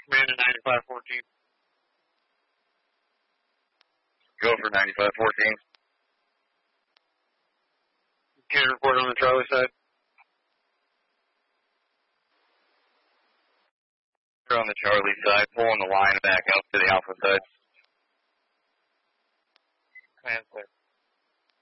Command at 9514. Go for 9514. Can report on the Charlie side. On the Charlie side, pulling the line back up to the Alpha side. Command 6.